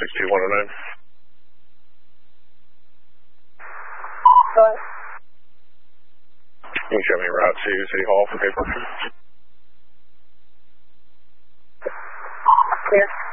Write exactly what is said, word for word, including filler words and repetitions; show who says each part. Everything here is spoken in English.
Speaker 1: six two one oh nine.
Speaker 2: What?
Speaker 1: You can show me a route to City Hall for paperwork.
Speaker 2: Clear.